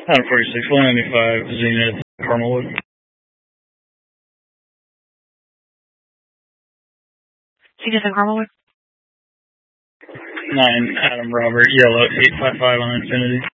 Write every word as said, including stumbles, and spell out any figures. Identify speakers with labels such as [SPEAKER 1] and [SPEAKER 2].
[SPEAKER 1] Adam forty-six, one ninety-five, Zenith, Carmelwood.
[SPEAKER 2] Zenith and Carmelwood.
[SPEAKER 1] nine, Adam Robert, Yellow, eight five five on Infinity.